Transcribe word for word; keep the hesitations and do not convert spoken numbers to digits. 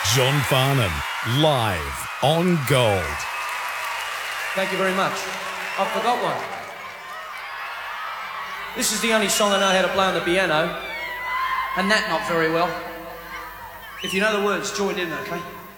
John Farnham, live on Gold. Thank you very much. I forgot one. This is the only song I know how to play on the piano, and that not very well. If you know the words, join in, okay?